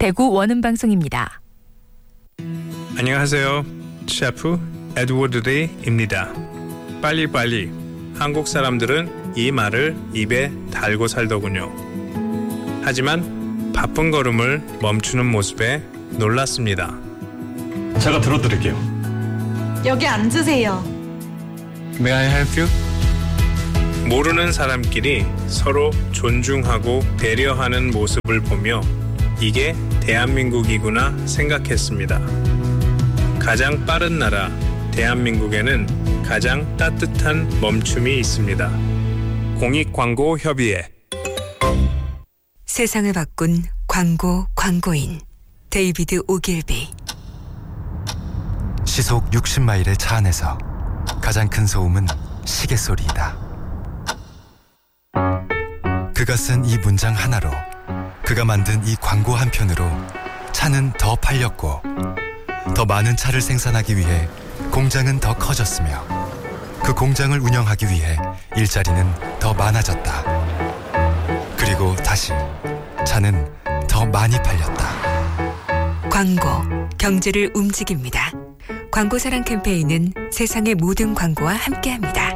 대구 원음방송입니다. 안녕하세요. 셰프 에드워드 리입니다. 빨리빨리. 한국 사람들은 이 말을 입에 달고 살더군요. 하지만 바쁜 걸음을 멈추는 모습에 놀랐습니다. 제가 들어드릴게요. 여기 앉으세요. May I help you? 모르는 사람끼리 서로 존중하고 배려하는 모습을 보며 이게 대한민국이구나 생각했습니다. 가장 빠른 나라 대한민국에는 가장 따뜻한 멈춤이 있습니다. 공익광고협의회. 세상을 바꾼 광고인 데이비드 오길비. 시속 60마일의 차 안에서 가장 큰 소음은 시계 소리이다. 그가 쓴 이 문장 하나로, 그가 만든 이 광고 한 편으로 차는 더 팔렸고, 더 많은 차를 생산하기 위해 공장은 더 커졌으며, 그 공장을 운영하기 위해 일자리는 더 많아졌다. 그리고 다시 차는 더 많이 팔렸다. 광고, 경제를 움직입니다. 광고사랑 캠페인은 세상의 모든 광고와 함께합니다.